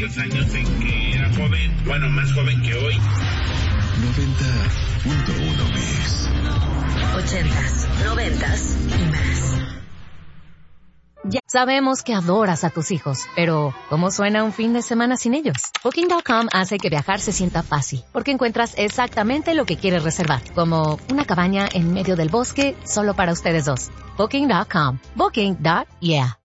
los años en que era joven, bueno, más joven que hoy. 90.1 Mix. 80s, 90s y más. Ya sabemos que adoras a tus hijos, pero ¿cómo suena un fin de semana sin ellos? Booking.com hace que viajar se sienta fácil, porque encuentras exactamente lo que quieres reservar, como una cabaña en medio del bosque solo para ustedes dos. Booking.com. Booking.yeah.